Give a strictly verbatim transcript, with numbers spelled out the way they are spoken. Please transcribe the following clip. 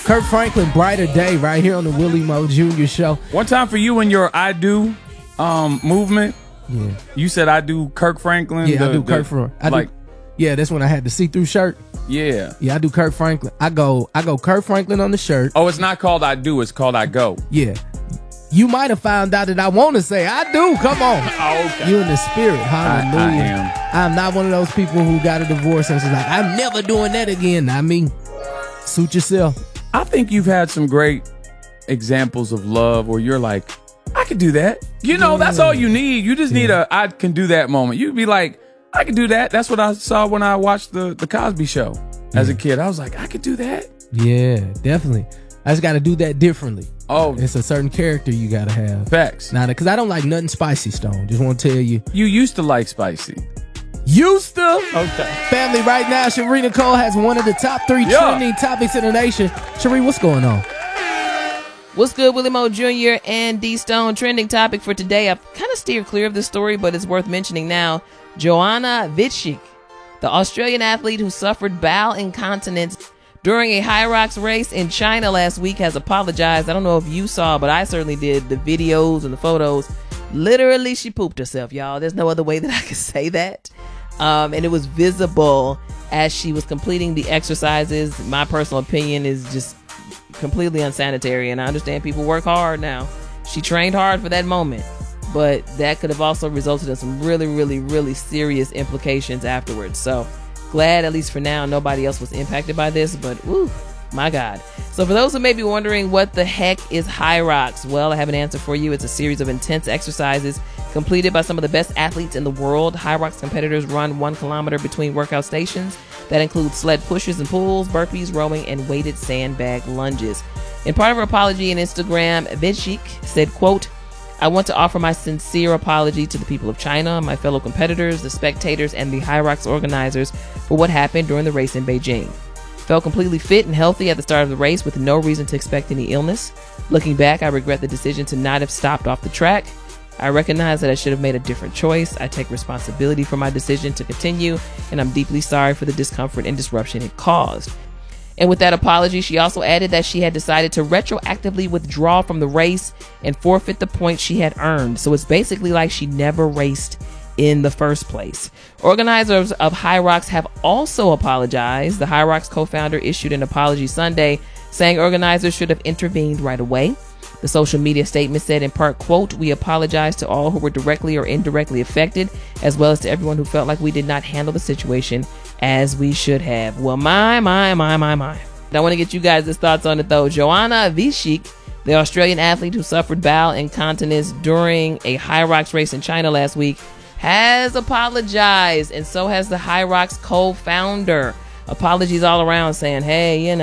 Kirk Franklin, Brighter Day, right here on the Willie Moe Junior Show. One time for you and your I Do um, movement. Yeah. You said I do Kirk Franklin. Yeah, the, I do the, Kirk Franklin. I like, do, yeah, that's when I had the see-through shirt. Yeah. Yeah, I do Kirk Franklin. I go, I go Kirk Franklin on the shirt. Oh, it's not called I Do. It's called I Go. Yeah. You might have found out that I want to say I do. Come on. Oh, okay. You in the spirit. Hallelujah. I, I am. I'm not one of those people who got a divorce and was like, I'm never doing that again. I mean, suit yourself. I think you've had some great examples of love where you're like, I could do that. You know, that's all you need. You just need Yeah. a I can do that moment. You'd be like, I could do that. That's what I saw when I watched the, the Cosby Show as a kid. I was like, I could do that. Yeah, definitely. I just got to do that differently. Oh, It's a certain character you got to have. facts. Now, because I don't like nothing spicy, Stone. Just want to tell you. You used to like spicy. Used to. Okay. Family, right now, Cherie Nicole has one of the top three Yeah. trending topics in the nation. Cherie, what's going on? What's good, Willie Moe Junior and D Stone? Trending topic for today. I've kind of steered clear of this story, but it's worth mentioning now. Joanna Vitschik, the Australian athlete who suffered bowel incontinence during a High Rocks race in China last week, has apologized. I don't know if you saw, but I certainly did. The videos and the photos. Literally, she pooped herself, y'all. There's no other way that I could say that. Um, and it was visible as she was completing the exercises. My personal opinion is just completely unsanitary, and I understand people work hard now. She trained hard for that moment, but that could have also resulted in some really, really, really serious implications afterwards. So glad, at least for now, nobody else was impacted by this, but ooh, my God. So for those who may be wondering what the heck is High Rocks, well, I have an answer for you. It's a series of intense exercises completed by some of the best athletes in the world. High Rocks competitors run one kilometer between workout stations that include sled pushes and pulls, burpees, rowing, and weighted sandbag lunges. In part of her apology on Instagram, Vitschik said, quote, I want to offer my sincere apology to the people of China, my fellow competitors, the spectators, and the High Rocks organizers for what happened during the race in Beijing. Felt completely fit and healthy at the start of the race with no reason to expect any illness. Looking back, I regret the decision to not have stopped off the track. I recognize that I should have made a different choice. I take responsibility for my decision to continue, and I'm deeply sorry for the discomfort and disruption it caused. And with that apology, she also added that she had decided to retroactively withdraw from the race and forfeit the points she had earned. So it's basically like she never raced in the first place. Organizers of High Rocks have also apologized. The High Rocks co-founder issued an apology Sunday, saying organizers should have intervened right away. The social media statement said in part, quote, we apologize to all who were directly or indirectly affected, as well as to everyone who felt like we did not handle the situation as we should have. Well, my, my, my, my, my. I want to get you guys' thoughts on it, though. Joanna Vitschik, the Australian athlete who suffered bowel incontinence during a High Rocks race in China last week, has apologized, and so has the High Rocks co-founder. Apologies all around, saying, hey, you know,